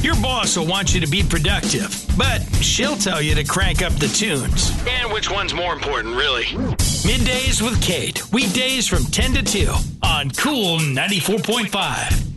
Your boss will want you to be productive, but she'll tell you to crank up the tunes. And which one's more important, really? Middays with Kate. Weekdays from 10 to 2 on Cool 94.5.